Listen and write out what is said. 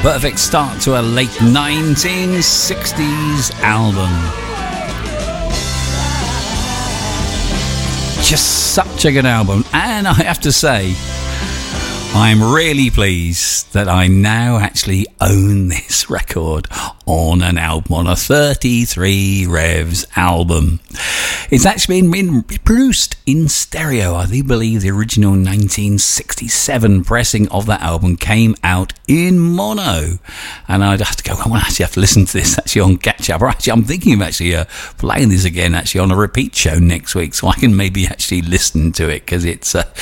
Perfect start to a late 1960s album. Just such a good album, and I have to say, I'm really pleased that I now actually own this record on an album, on a 33 Revs album. It's actually been produced in stereo. I do believe the original 1967 pressing of that album came out in mono. And I'd have to go, I want to actually have to listen to this actually on catch up. Or actually, I'm thinking of actually playing this again actually on a repeat show next week, so I can maybe actually listen to it, because it's